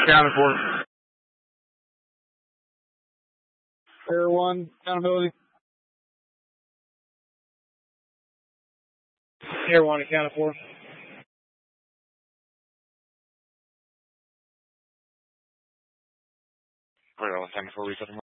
Counted for. Air 1, accountability. Air 1, accounted for. Right, I'll send for resetting.